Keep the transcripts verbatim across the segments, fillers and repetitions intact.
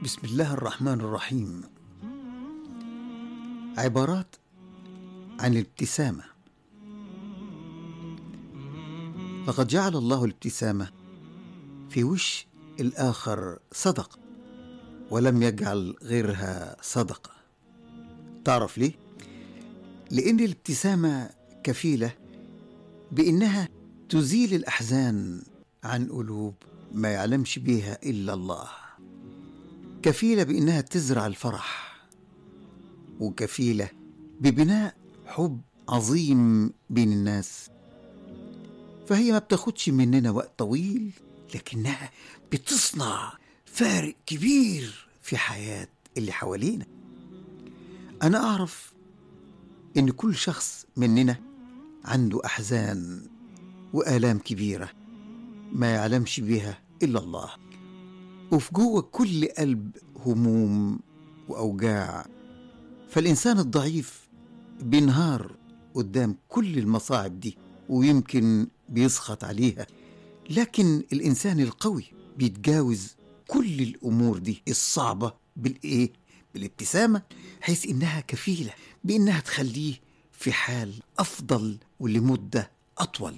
بسم الله الرحمن الرحيم. عبارات عن الابتسامة. لقد جعل الله الابتسامة في وش الآخر صدقة، ولم يجعل غيرها صدقة. تعرف ليه؟ لأن الابتسامة كفيلة بأنها تزيل الأحزان عن قلوب ما يعلمش بيها إلا الله، كفيلة بأنها تزرع الفرح، وكفيلة ببناء حب عظيم بين الناس. فهي ما بتاخدش مننا وقت طويل، لكنها بتصنع فارق كبير في حياة اللي حوالينا. أنا أعرف إن كل شخص مننا عنده أحزان وآلام كبيرة ما يعلمش بيها إلا الله، وفي جوه كل قلب هموم وأوجاع. فالإنسان الضعيف بينهار قدام كل المصاعب دي، ويمكن بيسخط عليها، لكن الإنسان القوي بيتجاوز كل الأمور دي الصعبة بالإيه؟ بالابتسامة، حيث إنها كفيلة بإنها تخليه في حال أفضل ولمدة أطول.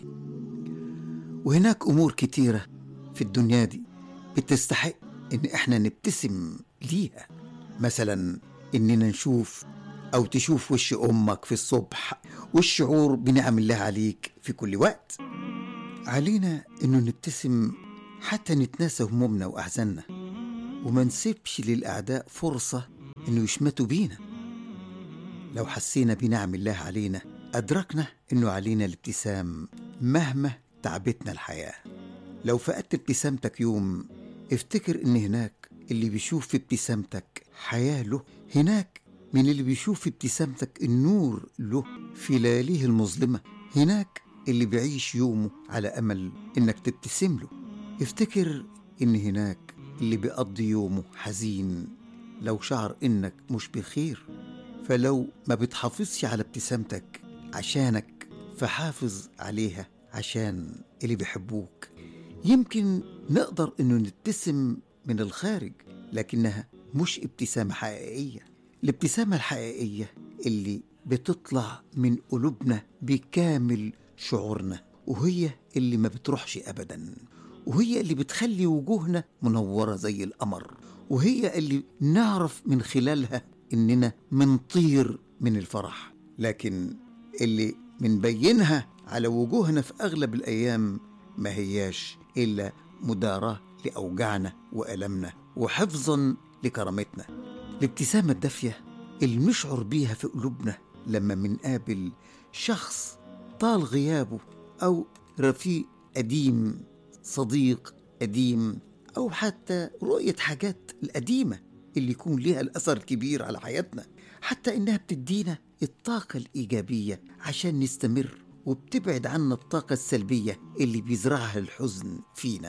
وهناك أمور كتيرة في الدنيا دي بتستحق إن إحنا نبتسم ليها، مثلا إننا نشوف أو تشوف وش أمك في الصبح، والشعور بنعم الله عليك في كل وقت. علينا إنه نبتسم حتى نتناسى همومنا وأحزاننا، وما نسيبش للأعداء فرصة إنه يشمتوا بينا. لو حسينا بنعم الله علينا أدركنا إنه علينا الابتسام مهما تعبتنا الحياة. لو فقدت ابتسامتك يوم، افتكر إن هناك اللي بيشوف في ابتسامتك حياة له، هناك من اللي بيشوف في ابتسامتك النور له في لياليه المظلمة، هناك اللي بيعيش يومه على أمل إنك تبتسم له. افتكر إن هناك اللي بيقضي يومه حزين لو شعر إنك مش بخير. فلو ما بتحافظش على ابتسامتك عشانك، فحافظ عليها عشان اللي بيحبوك. يمكن نقدر إنه نبتسم من الخارج، لكنها مش ابتسامة حقيقية. الابتسامة الحقيقية اللي بتطلع من قلوبنا بكامل شعورنا، وهي اللي ما بتروحش أبدا، وهي اللي بتخلي وجوهنا منورة زي القمر، وهي اللي نعرف من خلالها إننا منطير من الفرح. لكن اللي منبينها على وجوهنا في أغلب الأيام ما هياش إلا مداراة لأوجاعنا وألمنا وحفظا لكرامتنا. الابتسامة الدافية اللي نشعر بيها في قلوبنا لما منقابل شخص طال غيابه، أو رفيق قديم، صديق قديم، أو حتى رؤية حاجات القديمة اللي يكون لها الأثر الكبير على حياتنا، حتى إنها بتدينا الطاقة الإيجابية عشان نستمر، وبتبعد عنا الطاقة السلبية اللي بيزرعها الحزن فينا.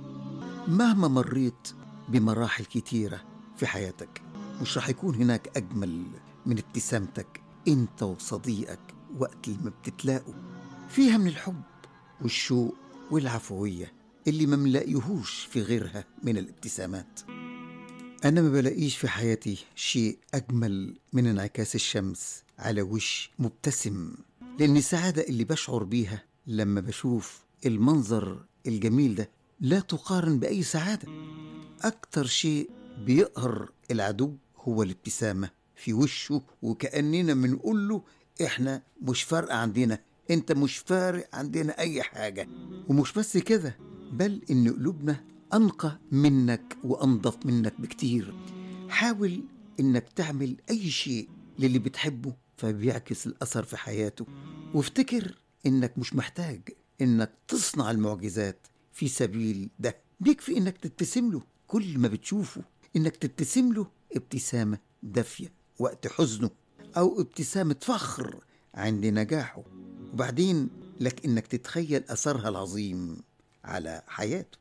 مهما مريت بمراحل كتيرة في حياتك، مش رح يكون هناك أجمل من ابتسامتك أنت وصديقك وقت اللي ما بتتلاقوا فيها من الحب والشوق والعفوية اللي ما ملاقيهوش في غيرها من الابتسامات. أنا ما بلاقيش في حياتي شيء أجمل من انعكاس الشمس على وش مبتسم، لأن السعادة اللي بشعر بيها لما بشوف المنظر الجميل ده لا تقارن بأي سعادة. أكتر شيء بيقهر العدو هو الابتسامة في وشه، وكأننا منقول له إحنا مش فارقة عندنا، أنت مش فارق عندنا أي حاجة. ومش بس كده، بل إن قلوبنا أنقى منك وأنظف منك بكتير. حاول إنك تعمل أي شيء للي بتحبه فبيعكس الأثر في حياته، وافتكر إنك مش محتاج إنك تصنع المعجزات في سبيل ده. بيكفي إنك تبتسم له كل ما بتشوفه، إنك تبتسم له ابتسامة دافية وقت حزنه، أو ابتسامة فخر عند نجاحه، وبعدين لك إنك تتخيل أثرها العظيم على حياته.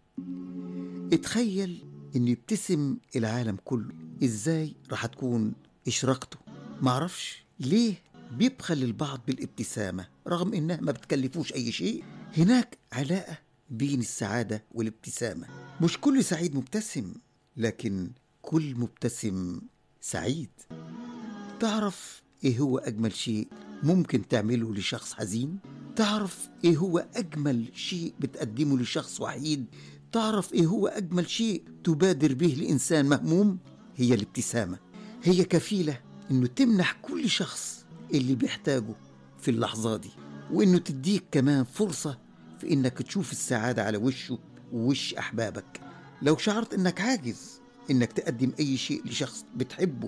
اتخيل إن يبتسم العالم كله، إزاي رح تكون إشراقته؟ معرفش ليه بيبخل البعض بالابتسامة رغم إنها ما بتكلفوش أي شيء. هناك علاقة بين السعادة والابتسامة. مش كل سعيد مبتسم، لكن كل مبتسم سعيد. تعرف إيه هو أجمل شيء ممكن تعمله لشخص حزين؟ تعرف إيه هو أجمل شيء بتقدمه لشخص وحيد؟ تعرف إيه هو أجمل شيء تبادر به لإنسان مهموم؟ هي الابتسامة. هي كفيلة إنه تمنح كل شخص اللي بيحتاجه في اللحظة دي، وإنه تديك كمان فرصة في إنك تشوف السعادة على وشه ووش أحبابك. لو شعرت إنك عاجز إنك تقدم أي شيء لشخص بتحبه،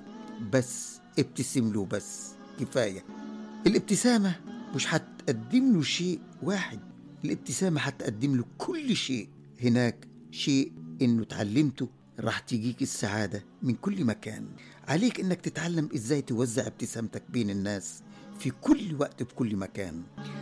بس ابتسم له بس، كفاية. الابتسامة مش هتقدم له شيء واحد، الابتسامة هتقدم له كل شيء. هناك شيء إنه تعلمته راح تجيك السعادة من كل مكان. عليك إنك تتعلم إزاي توزع ابتسامتك بين الناس في كل وقت بكل مكان.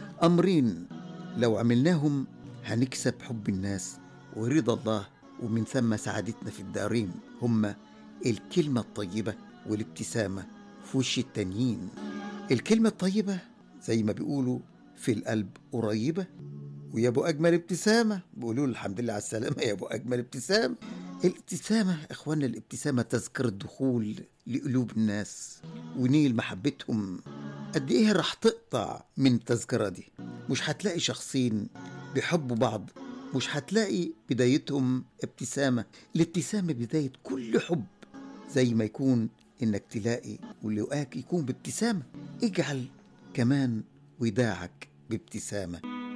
أمرين لو عملناهم هنكسب حب الناس ورضا الله، ومن ثم سعادتنا في الدارين، هما الكلمة الطيبة والابتسامة في وش التانيين. الكلمة الطيبة زي ما بيقولوا في القلب قريبة، ويا ابو اجمل ابتسامة بيقولوا له الحمد لله على السلامة يا ابو اجمل ابتسامة. الابتسامة اخوانا، الابتسامة تذكرة دخول لقلوب الناس ونيل محبتهم. قد ايه راح تقطع من التذكرة دي؟ مش هتلاقي شخصين بيحبوا بعض مش هتلاقي بدايتهم ابتسامة. الابتسامة بداية كل حب، زي ما يكون انك تلاقي ولقاك يكون بابتسامة. اجعل كمان وداعك بابتسامة،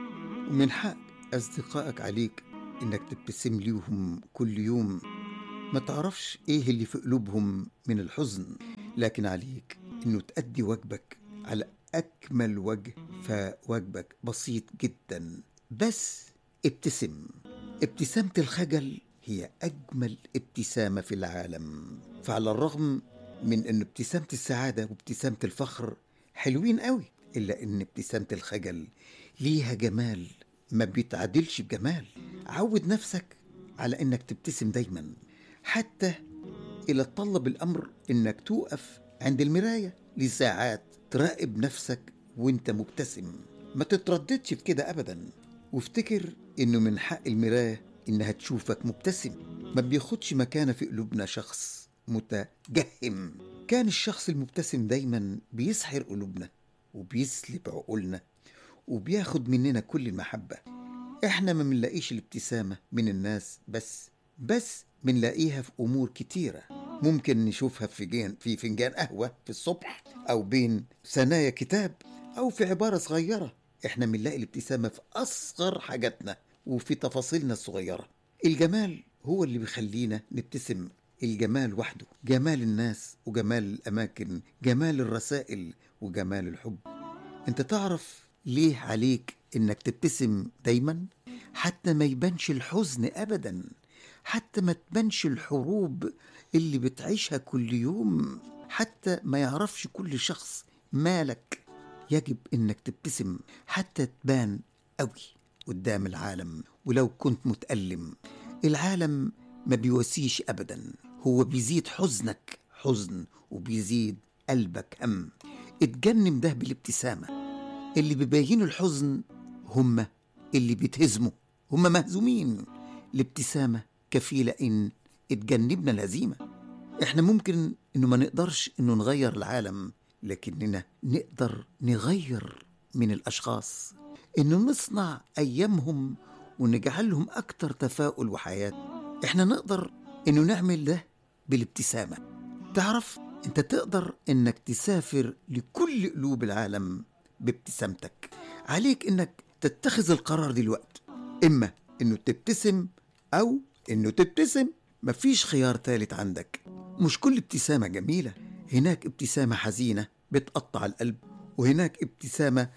ومن حق أصدقائك عليك إنك تبتسم ليهم كل يوم. ما تعرفش إيه اللي في قلوبهم من الحزن، لكن عليك إنه تأدي واجبك على أكمل وجه. فواجبك بسيط جدا، بس ابتسم. ابتسامة الخجل هي أجمل ابتسامة في العالم. فعلى الرغم من أن ابتسامة السعادة وابتسامة الفخر حلوين قوي، إلا أن ابتسامة الخجل ليها جمال ما بيتعادلش بجمال. عود نفسك على أنك تبتسم دايما، حتى إلى طلب الأمر أنك توقف عند المراية لساعات تراقب نفسك وانت مبتسم. ما تترددش في كده أبدا، وافتكر أنه من حق المراية إنها تشوفك مبتسم. ما بياخدش مكانة في قلوبنا شخص متجهم. كان الشخص المبتسم دايما بيسحر قلوبنا وبيسلب عقولنا وبياخد مننا كل المحبة. احنا ما منلاقيش الابتسامة من الناس بس بس منلاقيها في أمور كتيرة. ممكن نشوفها في فنجان في فنجان قهوة في الصبح، أو بين ثنايا كتاب، أو في عبارة صغيرة. احنا منلاقي الابتسامة في أصغر حاجاتنا وفي تفاصيلنا الصغيرة. الجمال هو اللي بيخلينا نبتسم. الجمال وحده، جمال الناس وجمال الأماكن، جمال الرسائل وجمال الحب. انت تعرف ليه عليك انك تبتسم دايما؟ حتى ما يبانش الحزن ابدا، حتى ما تبانش الحروب اللي بتعيشها كل يوم، حتى ما يعرفش كل شخص مالك. يجب انك تبتسم حتى تبان قوي قدام العالم. ولو كنت متألم، العالم ما بيواسيش ابدا، هو بيزيد حزنك حزن وبيزيد قلبك هم. اتجنم ده بالابتسامة. اللي بيبينوا الحزن هم اللي بيتهزموا، هم مهزومين. الابتسامة كفيلة إن اتجنبنا الهزيمة. إحنا ممكن إنه ما نقدرش إنه نغير العالم، لكننا نقدر نغير من الأشخاص، إنه نصنع أيامهم ونجعلهم أكتر تفاؤل وحياة. إحنا نقدر إنه نعمل ده بالابتسامة. تعرف أنت تقدر إنك تسافر لكل قلوب العالم بابتسامتك. عليك إنك تتخذ القرار دلوقتي، إما إنه تبتسم أو إنه تبتسم. مفيش خيار ثالث عندك. مش كل ابتسامة جميلة، هناك ابتسامة حزينة بتقطع القلب، وهناك ابتسامة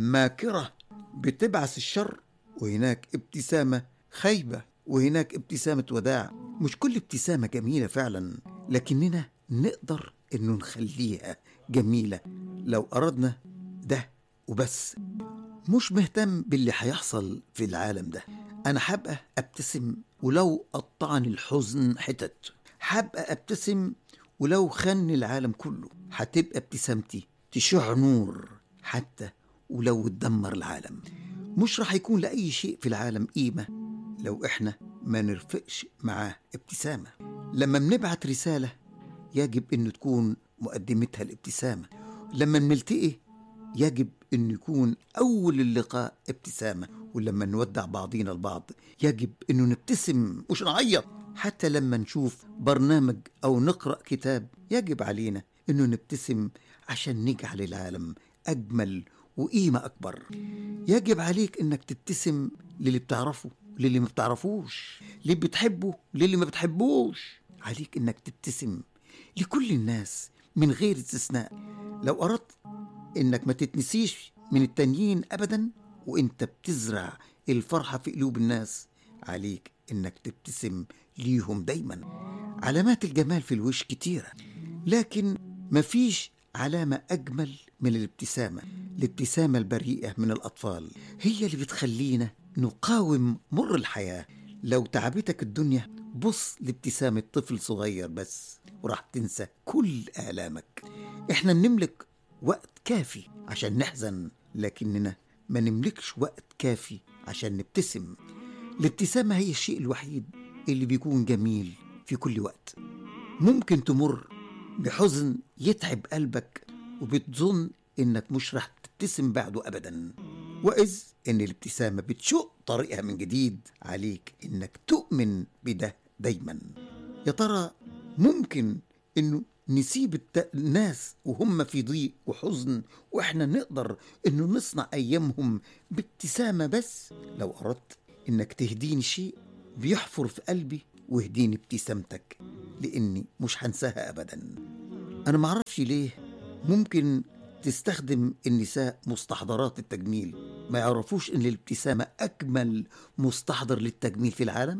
ماكرة بتبعث الشر، وهناك ابتسامة خيبة، وهناك ابتسامة وداع. مش كل ابتسامة جميلة فعلا، لكننا نقدر إنه نخليها جميلة لو أردنا ده وبس. مش مهتم باللي هيحصل في العالم ده. أنا حابة أبتسم ولو قطعني الحزن حتت، حابة أبتسم ولو خن العالم كله. هتبقى ابتسامتي تشع نور حتى ولو تدمر العالم. مش رح يكون لأي شيء في العالم قيمة لو إحنا ما نرفقش معاه ابتسامة. لما بنبعت رسالة يجب أن تكون مقدمتها الابتسامة. لما نلتقي يجب أن يكون أول اللقاء ابتسامة. ولما نودع بعضينا البعض يجب أنه نبتسم مش نعيط. حتى لما نشوف برنامج أو نقرأ كتاب يجب علينا أنه نبتسم عشان نجعل العالم أجمل وقيمة أكبر. يجب عليك أنك تبتسم للي بتعرفه للي ما بتعرفوش، للي بتحبه للي ما بتحبوش. عليك أنك تبتسم لكل الناس من غير استثناء. لو أردت أنك ما تتنسيش من التانيين أبدا وأنت بتزرع الفرحة في قلوب الناس، عليك أنك تبتسم ليهم دايما. علامات الجمال في الوش كتيرة، لكن مفيش علامة أجمل من الابتسامة. الابتسامة البريئة من الأطفال هي اللي بتخلينا نقاوم مر الحياة. لو تعبتك الدنيا بص لابتسامة طفل صغير بس وراح تنسى كل آلامك. احنا بنملك وقت كافي عشان نحزن، لكننا ما نملكش وقت كافي عشان نبتسم. الابتسامة هي الشيء الوحيد اللي بيكون جميل في كل وقت. ممكن تمر بحزن يتعب قلبك وبتظن انك مش رح تبتسم بعده ابدا، واذ ان الابتسامة بتشق طريقها من جديد. عليك انك تؤمن بده دايما. يا ترى ممكن انه نسيب الت... الناس وهم في ضيق وحزن واحنا نقدر انه نصنع ايامهم بابتسامة بس؟ لو اردت انك تهديني شيء بيحفر في قلبي واهديني ابتسامتك، لاني مش هنساها ابدا. انا معرفش ليه ممكن تستخدم النساء مستحضرات التجميل ما يعرفوش ان الابتسامة اجمل مستحضر للتجميل في العالم.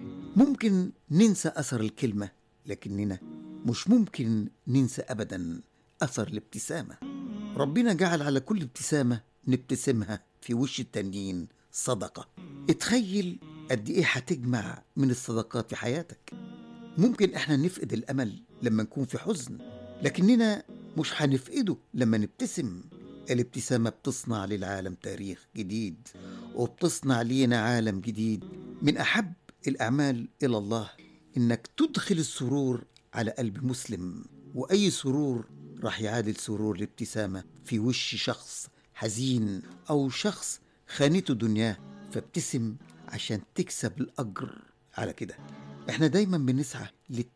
ممكن ننسى اثر الكلمة، لكننا مش ممكن ننسى ابدا اثر الابتسامة. ربنا جعل على كل ابتسامة نبتسمها في وش التانيين صدقة. اتخيل قد ايه هتجمع من الصدقات في حياتك. ممكن احنا نفقد الامل لما نكون في حزن، لكننا مش هنفقده لما نبتسم. الابتسامة بتصنع للعالم تاريخ جديد، وبتصنع لينا عالم جديد. من أحب الأعمال إلى الله إنك تدخل السرور على قلب مسلم، وأي سرور راح يعادل سرور الابتسامة في وش شخص حزين أو شخص خانته دنياه. فابتسم عشان تكسب الأجر على كده. احنا دايما بنسعى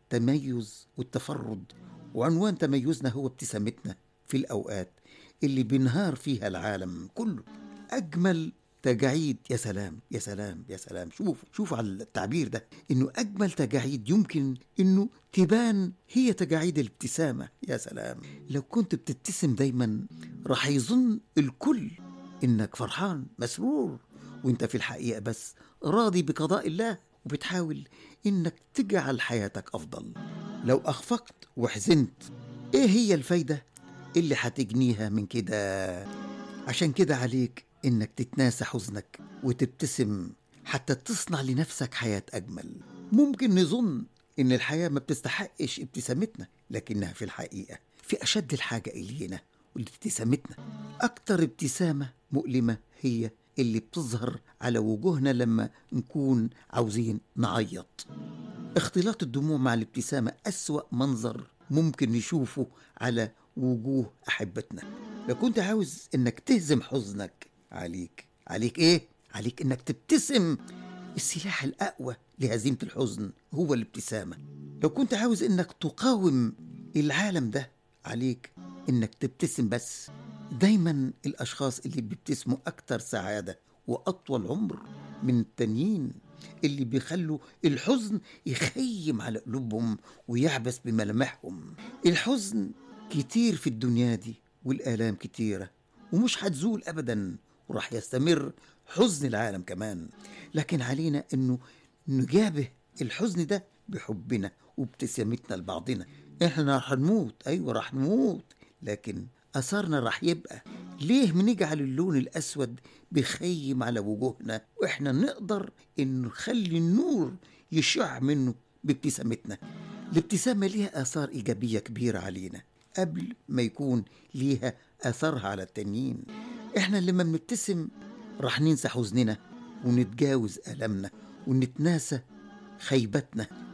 للتميز والتفرد، وعنوان تميزنا هو ابتسامتنا في الأوقات اللي بينهار فيها العالم كله. أجمل تجاعيد، يا سلام يا سلام يا سلام، شوف شوف على التعبير ده، إنه أجمل تجاعيد يمكن إنه تبان هي تجاعيد الابتسامة. يا سلام لو كنت بتبتسم دايما راح يظن الكل إنك فرحان مسرور، وإنت في الحقيقة بس راضي بقضاء الله وبتحاول إنك تجعل حياتك أفضل. لو أخفقت وحزنت إيه هي الفايدة اللي هتجنيها من كده؟ عشان كده عليك إنك تتناسى حزنك وتبتسم حتى تصنع لنفسك حياة أجمل. ممكن نظن إن الحياة ما بتستحقش ابتسامتنا، لكنها في الحقيقة في أشد الحاجة إلينا وابتسامتنا. أكتر ابتسامة مؤلمة هي اللي بتظهر على وجوهنا لما نكون عاوزين نعيط. اختلاط الدموع مع الابتسامة أسوأ منظر ممكن نشوفه على وجوه أحبتنا. لو كنت عاوز إنك تهزم حزنك عليك عليك إيه؟ عليك إنك تبتسم. السلاح الأقوى لهزيمة الحزن هو الابتسامة. لو كنت عاوز إنك تقاوم العالم ده عليك إنك تبتسم بس. دايما الأشخاص اللي بيبتسموا أكتر سعادة وأطول عمر من التانيين، اللي بيخلوا الحزن يخيم على قلوبهم ويعبس بملامحهم. الحزن كتير في الدنيا دي والآلام كتيرة ومش هتزول أبدا، وراح يستمر حزن العالم كمان. لكن علينا أنه نجابه الحزن ده بحبنا وابتسامتنا لبعضنا. احنا راح نموت، أيوة راح نموت، لكن أثرنا راح يبقى. ليه منجعل اللون الأسود بيخيم على وجوهنا وإحنا نقدر إن نخلي النور يشع منه بابتسامتنا؟ الابتسامة ليها آثار إيجابية كبيرة علينا قبل ما يكون ليها آثارها على التانيين. إحنا لما بنبتسم راح ننسى حزننا ونتجاوز ألمنا ونتناسى خيبتنا.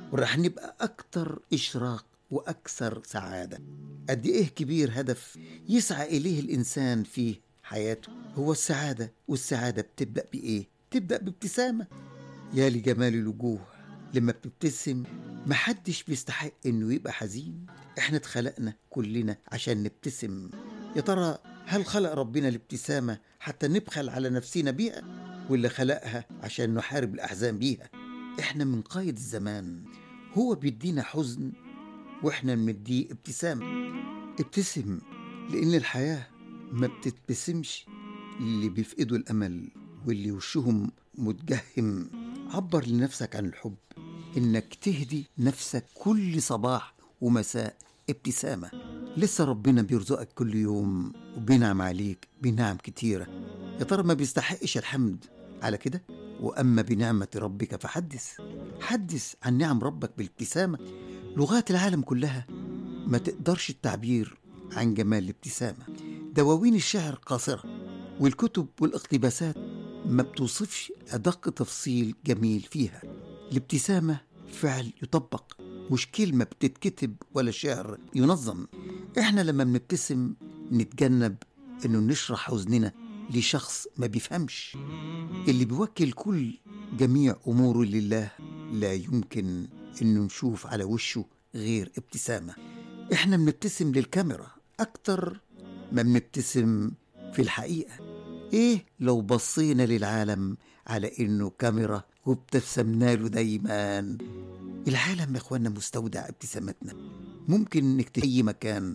ورح نبقى أكتر إشراق وأكثر سعادة. قد إيه كبير هدف يسعى إليه الإنسان في حياته هو السعادة. والسعادة بتبدأ بإيه؟ تبدأ بابتسامة. يا لجمال الوجوه لما بتبتسم. محدش بيستحق إنه يبقى حزين. إحنا اتخلقنا كلنا عشان نبتسم. يا ترى هل خلق ربنا الابتسامة حتى نبخل على نفسنا بيها، ولا خلقها عشان نحارب الأحزان بيها؟ إحنا من قايد الزمان، هو بيدينا حزن وإحنا نمديه ابتسامة. ابتسم، لأن الحياة ما بتتبسمش اللي بيفقدوا الأمل واللي وشهم متجهم. عبر لنفسك عن الحب، إنك تهدي نفسك كل صباح ومساء ابتسامة. لسه ربنا بيرزقك كل يوم وبينعم عليك بنعم كتيرة. يا ترى ما بيستحقش الحمد على كده؟ وأما بنعمة ربك فحدث. حدث عن نعم ربك بالابتسامة. لغات العالم كلها ما تقدرش التعبير عن جمال الابتسامة. دواوين الشعر قاصرة، والكتب والاقتباسات ما بتوصفش أدق تفصيل جميل فيها. الابتسامة فعل يطبق، مش كلمة بتتكتب ولا شعر ينظم. إحنا لما بنبتسم نتجنب إنه نشرح حزننا لشخص ما بيفهمش. اللي بيوكل كل جميع أموره لله لا يمكن إنه نشوف على وشه غير ابتسامة. إحنا بنبتسم للكاميرا أكتر ما بنبتسم في الحقيقة. إيه لو بصينا للعالم على إنه كاميرا وابتسمنا له دايما؟ العالم يا إخوانا مستودع ابتسامتنا. ممكن نكتب أي مكان